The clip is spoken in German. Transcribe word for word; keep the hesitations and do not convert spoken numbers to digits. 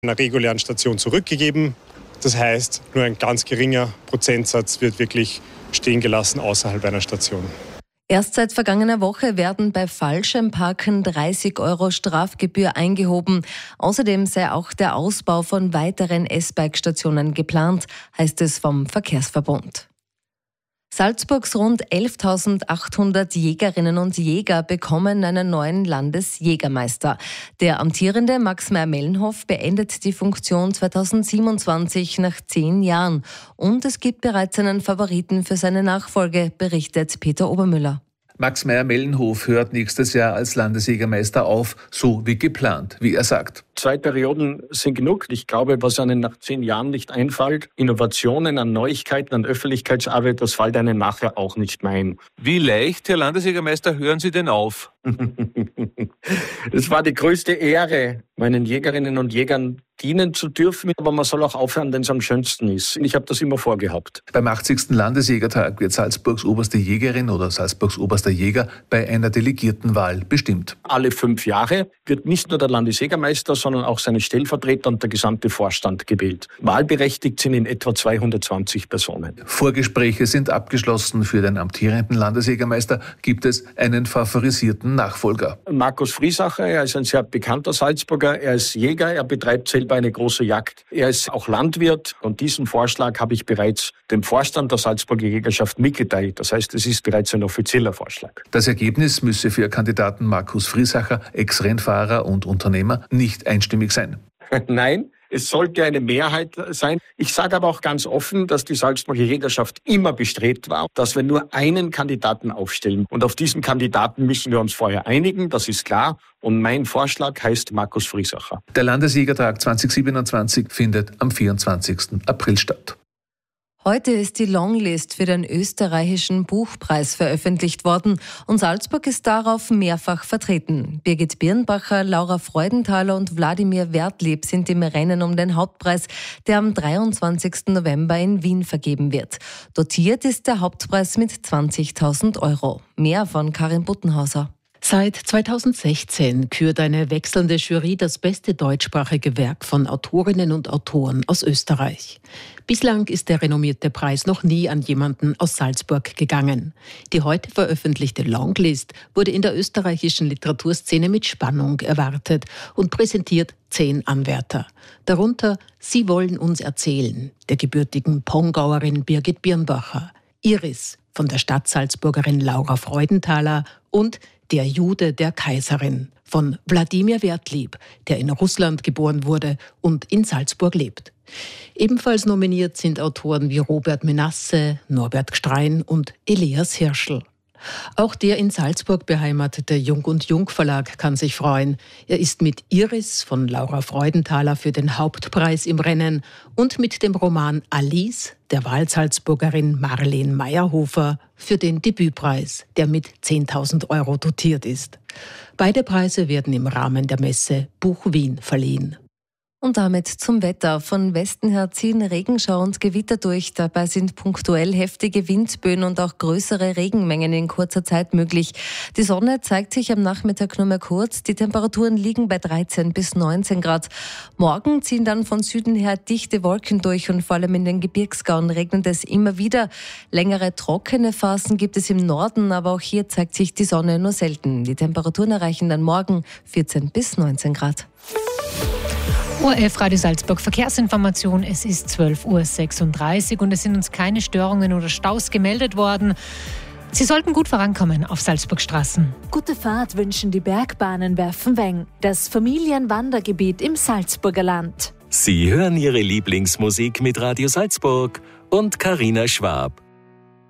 einer regulären Station zurückgegeben. Das heißt, nur ein ganz geringer Prozentsatz wird wirklich stehen gelassen außerhalb einer Station. Erst seit vergangener Woche werden bei falschem Parken dreißig Euro Strafgebühr eingehoben. Außerdem sei auch der Ausbau von weiteren S-Bike-Stationen geplant, heißt es vom Verkehrsverbund. Salzburgs rund elftausendachthundert Jägerinnen und Jäger bekommen einen neuen Landesjägermeister. Der amtierende Max Meyer-Mellenhof beendet die Funktion zweitausendsiebenundzwanzig nach zehn Jahren. Und es gibt bereits einen Favoriten für seine Nachfolge, berichtet Peter Obermüller. Max Meyer-Mellenhof hört nächstes Jahr als Landesjägermeister auf, so wie geplant, wie er sagt. Zwei Perioden sind genug. Ich glaube, was einem nach zehn Jahren nicht einfällt, Innovationen, an Neuigkeiten, an Öffentlichkeitsarbeit, das fällt einem nachher auch nicht mehr ein. Wie leicht, Herr Landesjägermeister, hören Sie denn auf? Es war die größte Ehre, meinen Jägerinnen und Jägern dienen zu dürfen, aber man soll auch aufhören, wenn es am schönsten ist. Ich habe das immer vorgehabt. Beim achtzigsten Landesjägertag wird Salzburgs oberste Jägerin oder Salzburgs oberster Jäger bei einer Delegiertenwahl bestimmt. Alle fünf Jahre wird nicht nur der Landesjägermeister, sondern auch seine Stellvertreter und der gesamte Vorstand gewählt. Wahlberechtigt sind in etwa zweihundertzwanzig Personen. Vorgespräche sind abgeschlossen. Für den amtierenden Landesjägermeister gibt es einen favorisierten Nachfolger. Markus Friesacher, er ist ein sehr bekannter Salzburger. Er ist Jäger, er betreibt selber eine große Jagd. Er ist auch Landwirt und diesen Vorschlag habe ich bereits dem Vorstand der Salzburger Jägerschaft mitgeteilt. Das heißt, es ist bereits ein offizieller Vorschlag. Das Ergebnis müsse für Kandidaten Markus Friesacher, Ex-Rennfahrer und Unternehmer, nicht einstimmig sein. Nein, es sollte eine Mehrheit sein. Ich sage aber auch ganz offen, dass die Salzburger Jägerschaft immer bestrebt war, dass wir nur einen Kandidaten aufstellen. Und auf diesen Kandidaten müssen wir uns vorher einigen, das ist klar. Und mein Vorschlag heißt Markus Friesacher. Der Landesjägertag zweitausendsiebenundzwanzig findet am vierundzwanzigsten April statt. Heute ist die Longlist für den österreichischen Buchpreis veröffentlicht worden und Salzburg ist darauf mehrfach vertreten. Birgit Birnbacher, Laura Freudenthaler und Wladimir Wertlieb sind im Rennen um den Hauptpreis, der am dreiundzwanzigsten November in Wien vergeben wird. Dotiert ist der Hauptpreis mit zwanzigtausend Euro. Mehr von Karin Buttenhauser. Seit zweitausendsechzehn kürt eine wechselnde Jury das beste deutschsprachige Werk von Autorinnen und Autoren aus Österreich. Bislang ist der renommierte Preis noch nie an jemanden aus Salzburg gegangen. Die heute veröffentlichte Longlist wurde in der österreichischen Literaturszene mit Spannung erwartet und präsentiert zehn Anwärter. Darunter Sie wollen uns erzählen, der gebürtigen Pongauerin Birgit Birnbacher, Iris von der Stadtsalzburgerin Laura Freudenthaler und Der Jude der Kaiserin von Wladimir Wertlieb, der in Russland geboren wurde und in Salzburg lebt. Ebenfalls nominiert sind Autoren wie Robert Menasse, Norbert Gstrein und Elias Hirschl. Auch der in Salzburg beheimatete Jung und Jung Verlag kann sich freuen. Er ist mit Iris von Laura Freudenthaler für den Hauptpreis im Rennen und mit dem Roman Alice der Wahlsalzburgerin Marlene Meyerhofer für den Debütpreis, der mit zehntausend Euro dotiert ist. Beide Preise werden im Rahmen der Messe Buch Wien verliehen. Und damit zum Wetter. Von Westen her ziehen Regenschauer und Gewitter durch. Dabei sind punktuell heftige Windböen und auch größere Regenmengen in kurzer Zeit möglich. Die Sonne zeigt sich am Nachmittag nur mehr kurz. Die Temperaturen liegen bei dreizehn bis neunzehn Grad. Morgen ziehen dann von Süden her dichte Wolken durch und vor allem in den Gebirgsgauen regnet es immer wieder. Längere trockene Phasen gibt es im Norden, aber auch hier zeigt sich die Sonne nur selten. Die Temperaturen erreichen dann morgen vierzehn bis neunzehn Grad. O R F Radio Salzburg Verkehrsinformation. Es ist zwölf Uhr sechsunddreißig und es sind uns keine Störungen oder Staus gemeldet worden. Sie sollten gut vorankommen auf Salzburgstraßen. Gute Fahrt wünschen die Bergbahnen Werfenweng, das Familienwandergebiet im Salzburger Land. Sie hören Ihre Lieblingsmusik mit Radio Salzburg und Carina Schwab.